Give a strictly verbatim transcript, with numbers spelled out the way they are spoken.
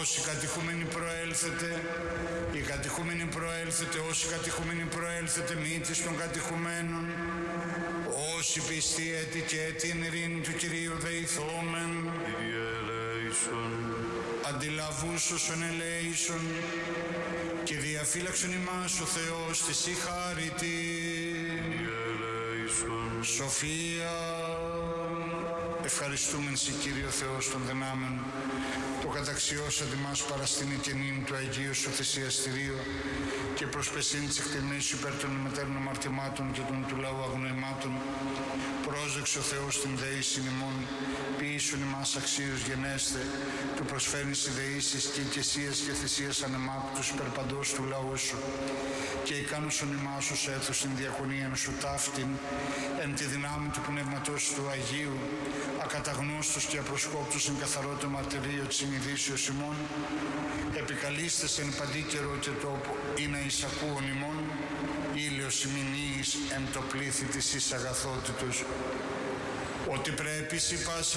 Όσοι κατηχούμενοι προέλθετε, οι κατηχούμενοι προέλθετε, όσοι κατηχούμενοι προέλθετε, μήτης των κατηχουμένων. Όσοι πιστοί έτη και έτη εν ειρήνη του Κυρίου δεηθόμεν. Κύριε ελέησον. Αντιλαβούς όσων ελέησον και διαφύλαξον ημάς ο Θεός της η χάρητη. Κύριε ελέησον. Σοφία. Ευχαριστούμεν σε Κύριο Θεός των δυνάμεων, το καταξιώσατε μας παραστήνη και νύν του Αγίου σου θυσιαστηρίου και προσπεσήν της εκτιμής υπέρ των μετέρων αμαρτημάτων και των του λαού αγνοημάτων. Πρόσδεξε ο Θεός την δεήσιν ημών, ποιήσουν ημάς αξίους γενέστε, του προσφέρνεις ιδεήσεις και οικεσίες και θυσίες ανεμάκτους υπέρ παντός του λαού σου. Και ικάνωσον ημάς ως έθους την διακονίαν σου ταύτην, εν τη δυνάμει του Πνεύματος του Αγίου, ακαταγνώστος και απροσκόπτος εν καθαρότο μαρτυρίο της συνειδήσεως ημών, επικαλείστες εν παντή καιρό και τόπο, ή να εισακούων ημών, ήλιος ημινίης εν το πλήθη της εις αγαθότητος, ότι πρέπει σοι πάσα